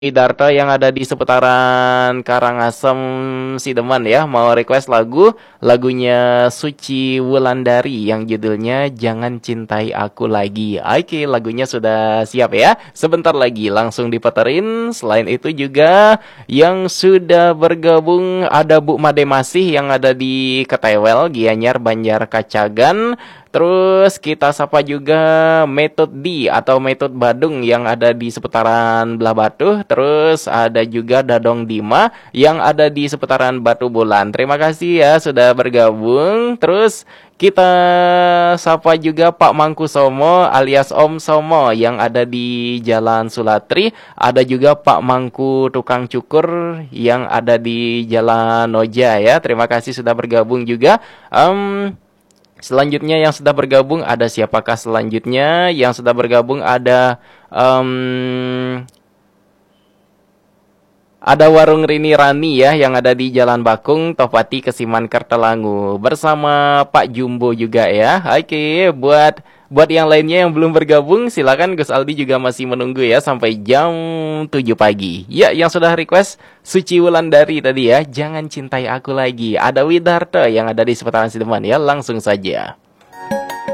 Darto yang ada di seputaran Karangasem Sideman ya, mau request lagunya Suci Wulandari yang judulnya Jangan Cintai Aku Lagi. Oke, lagunya sudah siap ya. Sebentar lagi langsung diputerin. Selain itu juga yang sudah bergabung ada Bu Made Masih yang ada di Ketewel, Gianyar, Banjar Kacagan. Terus kita sapa juga Metode D atau Metode Badung yang ada di seputaran Belah Batu. Terus ada juga Dadong Dima yang ada di seputaran Batu Bulan. Terima kasih ya sudah bergabung. Terus kita sapa juga Pak Mangkusomo alias Om Somo yang ada di Jalan Sulatri. Ada juga Pak Mangku Tukang Cukur yang ada di Jalan Noja ya. Terima kasih sudah bergabung juga. Selanjutnya yang sudah bergabung ada siapakah selanjutnya? Yang sudah bergabung ada Warung Rini Rani ya yang ada di Jalan Bakung, Topati, Kesiman, Kertelangu bersama Pak Jumbo juga ya. Oke, buat yang lainnya yang belum bergabung silakan, Gus Aldi juga masih menunggu ya sampai jam 7 pagi. Ya, yang sudah request Suci Wulandari tadi ya, Jangan Cintai Aku Lagi. Ada Widarto yang ada di seputaran Sideman ya, langsung saja.